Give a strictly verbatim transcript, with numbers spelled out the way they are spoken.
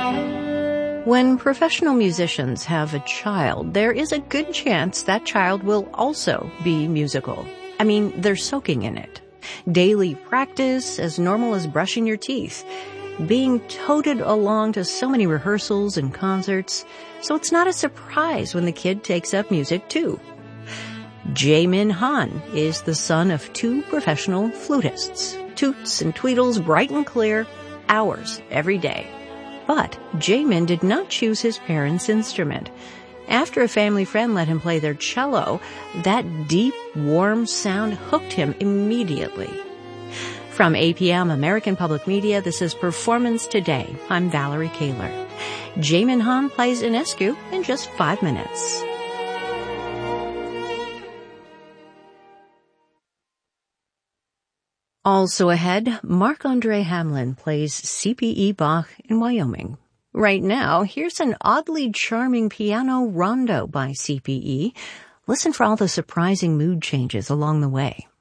When professional musicians have a child, there is a good chance that child will also be musical. I mean, they're soaking in it. Daily practice, as normal as brushing your teeth. Being toted along to so many rehearsals and concerts, so it's not a surprise when the kid takes up music too. Jae-min Han is the son of two professional flutists. Toots and tweedles bright and clear, hours every day. But Jae-min did not choose his parents' instrument. After a family friend let him play their cello, that deep, warm sound hooked him immediately. From A P M American Public Media, this is Performance Today. I'm Valerie Kaler. Jae-min Han plays Ionescu in just five minutes. Also ahead, Marc-Andre Hamelin plays C P E Bach in Wyoming. Right now, here's an oddly charming piano rondo by C P E. Listen for all the surprising mood changes along the way.